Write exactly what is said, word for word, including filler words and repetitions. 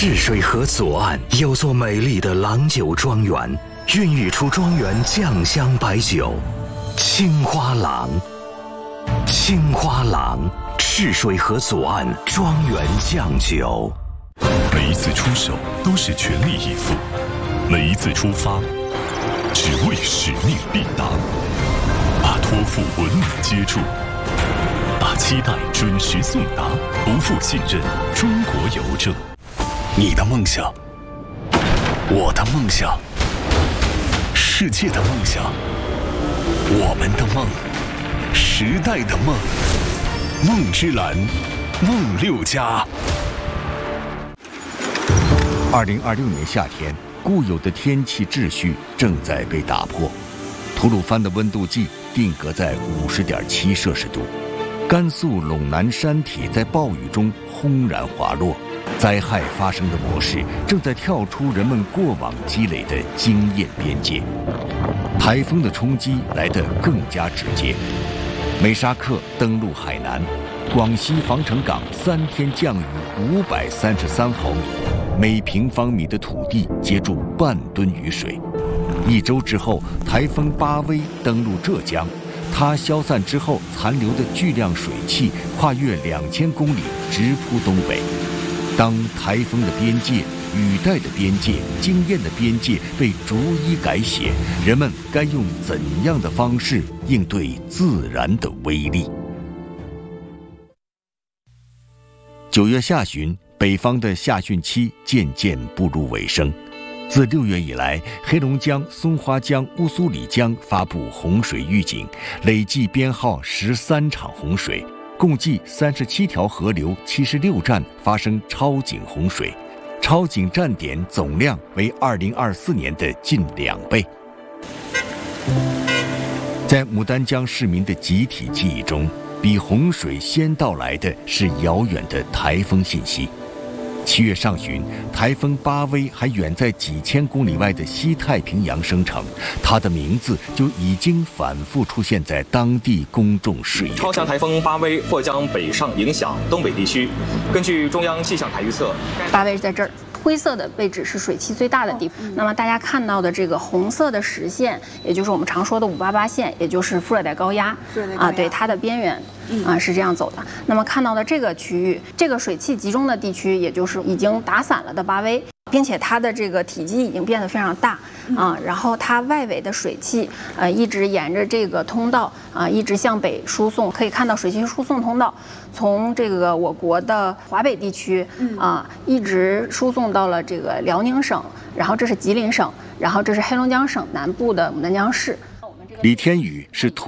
治水河左岸有座美丽的郎酒庄园，孕育出庄园酱香白酒青花郎。青花郎，治水河左岸庄园酱酒。 每一次出手都是全力以赴，每一次出发只为使命必达，把托付稳稳接住，把期待准时送达，不负信任。中国邮政。你的梦想，我的梦想，世界的梦想，我们的梦，时代的梦，梦之蓝，梦六家。 二零二六年夏天，固有的天气秩序正在被打破。吐鲁番的温度计定格在五十点七摄氏度，甘肃陇南山体在暴雨中轰然滑落。灾害发生的模式正在跳出人们过往积累的经验边界，台风的冲击来得更加直接。美沙克登陆海南，广西防城港三天降雨五百三十三毫米，每平方米的土地接住半吨雨水。一周之后，台风巴威登陆浙江，它消散之后残留的巨量水汽跨越两千公里，直扑东北。当台风的边界、雨带的边界、经验的边界被逐一改写，人们该用怎样的方式应对自然的威力？九月下旬，北方的夏汛期渐渐步入尾声。自六月以来，黑龙江、松花江、乌苏里江发布洪水预警，累计编号十三场洪水。共计三十七条河流、七十六站发生超警洪水，超警站点总量为二零二四年的近两倍。在牡丹江市民的集体记忆中，比洪水先到来的是遥远的台风信息。七月上旬，台风巴威还远在几千公里外的西太平洋生成，它的名字就已经反复出现在当地公众视野。 超强台风巴威或将北上影响东北地区。根据中央气象台预测， 巴威在这儿。灰色的位置是水汽最大的地方。那么大家看到的这个红色的实线，也就是我们常说的五八八线，也就是副热带高压啊，对它的边缘啊是这样走的。那么看到的这个区域，这个水汽集中的地区，也就是已经打散了的巴威，并且它的这个体积已经变得非常大啊，然后它外围的水汽呃一直沿着这个通道啊一直向北输送，可以看到水汽输送通道从这个我国的华北地区啊一直输送到了这个辽宁省，然后这是吉林省，然后这是黑龙江省南部的牡丹江市。 李天宇是土